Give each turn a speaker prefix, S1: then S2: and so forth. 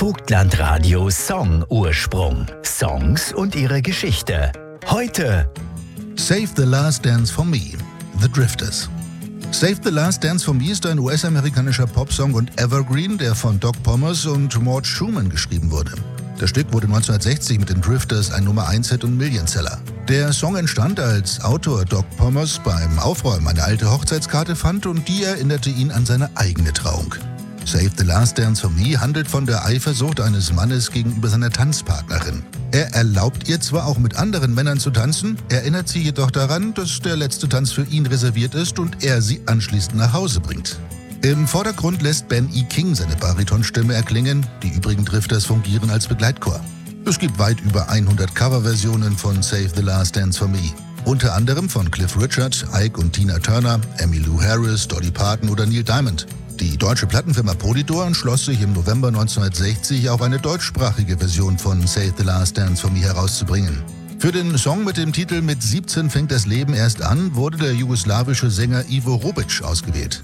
S1: Vogtlandradio Song Ursprung. Songs und ihre Geschichte. Heute
S2: Save the Last Dance for Me, The Drifters. Save the Last Dance for Me ist ein US-amerikanischer Popsong und Evergreen, der von Doc Pomus und Mort Schumann geschrieben wurde. Das Stück wurde 1960 mit den Drifters ein Nummer-1-Hit und Millionseller. Der Song entstand, als Autor Doc Pomus beim Aufräumen eine alte Hochzeitskarte fand und die erinnerte ihn an seine eigene Trauung. Save the Last Dance for Me handelt von der Eifersucht eines Mannes gegenüber seiner Tanzpartnerin. Er erlaubt ihr zwar auch mit anderen Männern zu tanzen, erinnert sie jedoch daran, dass der letzte Tanz für ihn reserviert ist und er sie anschließend nach Hause bringt. Im Vordergrund lässt Ben E. King seine Baritonstimme erklingen, die übrigen Drifters fungieren als Begleitchor. Es gibt weit über 100 Coverversionen von Save the Last Dance for Me. Unter anderem von Cliff Richard, Ike und Tina Turner, Emmylou Harris, Dolly Parton oder Neil Diamond. Die deutsche Plattenfirma Polydor entschloss sich im November 1960 auch eine deutschsprachige Version von Save the Last Dance for Me herauszubringen. Für den Song mit dem Titel Mit 17 fängt das Leben erst an, wurde der jugoslawische Sänger Ivo Robic ausgewählt.